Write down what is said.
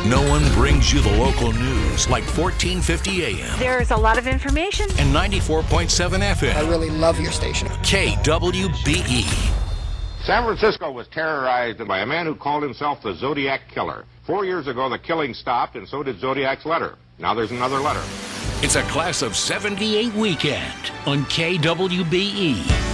No one brings you the local news like 1450 AM There's a lot of information. and 94.7 I FM. really love your station. KWBE. San Francisco was terrorized by a man who called himself the Zodiac Killer. 4 years ago, the killing stopped, and so did Zodiac's letter. Now there's another letter. It's a class of 78 weekend on KWBE.